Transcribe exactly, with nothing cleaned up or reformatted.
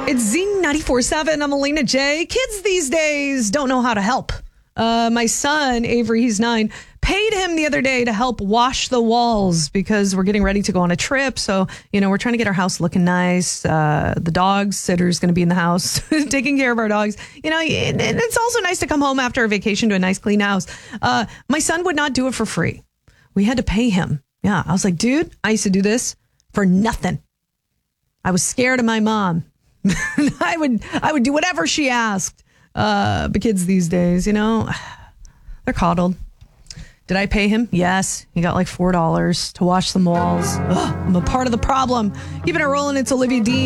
It's Z ninety-four point seven. I'm Alina J. Kids these days don't know how to help. Uh, my son, Avery, he's nine, paid him the other day to help wash the walls because we're getting ready to go on a trip. So, you know, we're trying to get our house looking nice. Uh, the dog sitter's going to be in the house taking care of our dogs. You know, and it's also nice to come home after a vacation to a nice, clean house. Uh, my son would not do it for free. We had to pay him. Yeah. I was like, dude, I used to do this for nothing. I was scared of my mom. I would I would do whatever she asked. Uh, but kids these days, you know, they're coddled. Did I pay him? Yes. He got like four dollars to wash some walls. Ugh, I'm a part of the problem. Keeping it rolling, it's Olivia Dean.